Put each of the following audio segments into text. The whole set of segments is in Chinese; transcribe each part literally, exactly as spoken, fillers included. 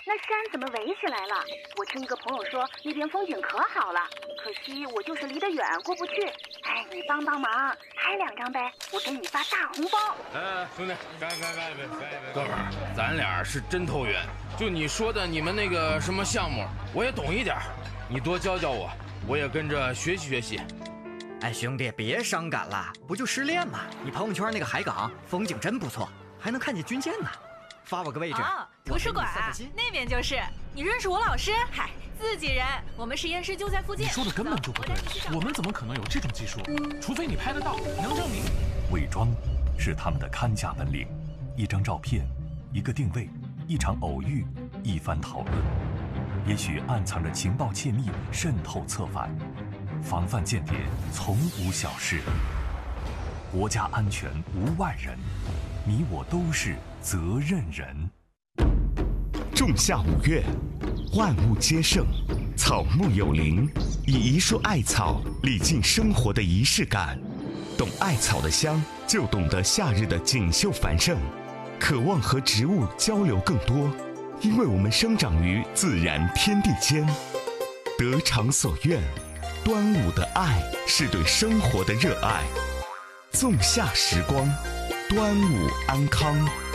那山怎么围起来了？我听一个朋友说那边风景可好了，可惜我就是离得远过不去。哎，你帮帮忙，拍两张呗，我给你发大红包。 哎，兄弟，干干干一杯，干一杯！哥们儿，咱俩是真投缘。就你说的你们那个什么项目，我也懂一点，你多教教我，我也跟着学习学习。 哎，兄弟，别伤感了，不就失恋吗？你朋友圈那个海港风景真不错，还能看见军舰呢。发我个位置。 哦，图书馆啊，那边就是。你认识我老师？嗨，自己人，我们实验室就在附近。 你说的根本就不对，我们怎么可能有这种技术？除非你拍得到，能证明。 伪装是他们的看家本领，一张照片，一个定位，一场偶遇，一番讨论，也许暗藏着情报窃密渗透策反。防范间谍从无小事，国家安全无外人，你我都是责任人。 仲夏五月，万物皆盛，草木有灵，以一束艾草礼敬生活的仪式感。懂艾草的香，就懂得夏日的锦绣繁盛。渴望和植物交流更多，因为我们生长于自然天地间。得偿所愿，端午的爱是对生活的热爱。仲夏时光，端午安康。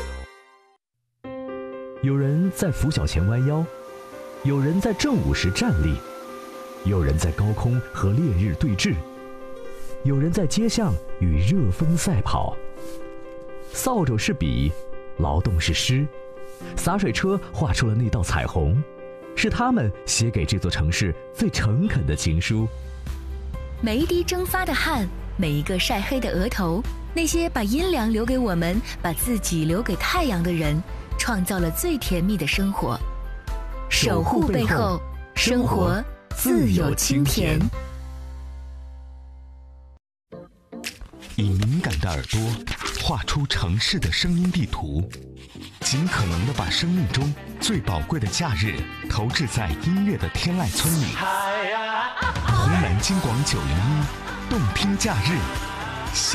有人在拂晓前弯腰，有人在正午时站立，有人在高空和烈日对峙，有人在街巷与热风赛跑。扫帚是笔，劳动是诗，洒水车画出了那道彩虹，是他们写给这座城市最诚恳的情书。 每一滴蒸发的汗，每一个晒黑的额头，那些把阴凉留给我们，把自己留给太阳的人，创造了最甜蜜的生活。守护背后，生活自有清甜。 以敏感的耳朵画出城市的声音地图，尽可能的把生命中最宝贵的假日投掷在音乐的天籁村里。红蓝金广九零一，动听假日。